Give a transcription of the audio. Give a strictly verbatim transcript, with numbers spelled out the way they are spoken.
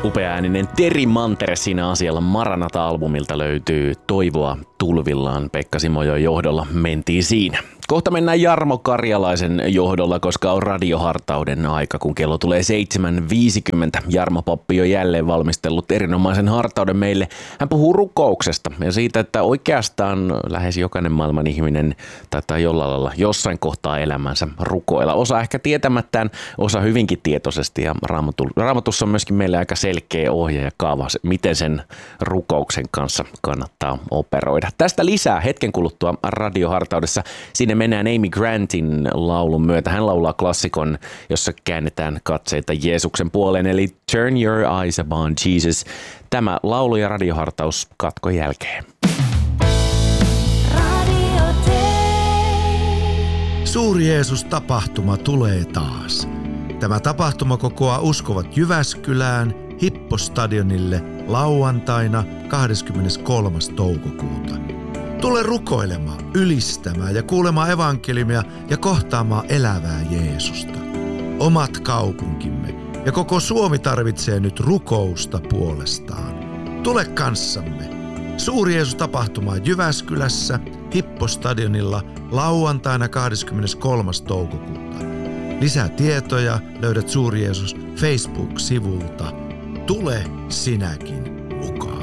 Upeaääninen Teri Mantere siinä asialla. Maranata-albumilta löytyy Toivoa tulvillaan. Pekka Simojoen johdolla mentiin siinä. Kohta mennään Jarmo Karjalaisen johdolla, koska on radiohartauden aika, kun kello tulee seitsemän viisikymmentä. Jarmo Pappi on jälleen valmistellut erinomaisen hartauden meille. Hän puhuu rukouksesta ja siitä, että oikeastaan lähes jokainen maailman ihminen taitaa jollain lailla jossain kohtaa elämänsä rukoilla. Osa ehkä tietämättään, osa hyvinkin tietoisesti, ja Raamatussa on myöskin meille aika selkeä ohje ja kaava, miten sen rukouksen kanssa kannattaa operoida. Tästä lisää hetken kuluttua radiohartaudessa. Sinne mennään Amy Grantin laulun myötä. Hän laulaa klassikon, jossa käännetään katseita Jeesuksen puoleen, eli Turn Your Eyes Upon Jesus. Tämä laulu ja radiohartaus katkon jälkeen. Suuri Jeesus-tapahtuma tulee taas. Tämä tapahtuma kokoaa uskovat Jyväskylään Hippostadionille lauantaina kahdeskymmeneskolmas toukokuuta. Tule rukoilemaan, ylistämään ja kuulemaan evankeliumia ja kohtaamaan elävää Jeesusta. Omat kaupunkimme ja koko Suomi tarvitsee nyt rukousta puolestaan. Tule kanssamme. Suuri Jeesus-tapahtuma Jyväskylässä Hippostadionilla lauantaina kahdeskymmeneskolmas toukokuuta. Lisää tietoja löydät Suuri Jeesus Facebook-sivulta. Tule sinäkin mukaan.